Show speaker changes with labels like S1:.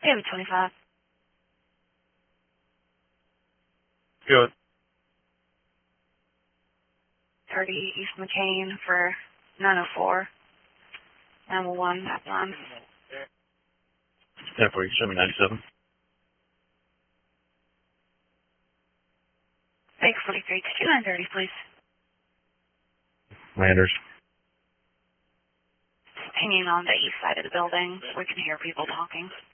S1: David 25.
S2: Good.
S1: 30 East McCain for 904. 911, that's on.
S2: 10 for you, show me 97.
S1: Take 43 to 2930, please.
S2: Landers.
S1: Hanging on the east side of the building. We can hear people talking.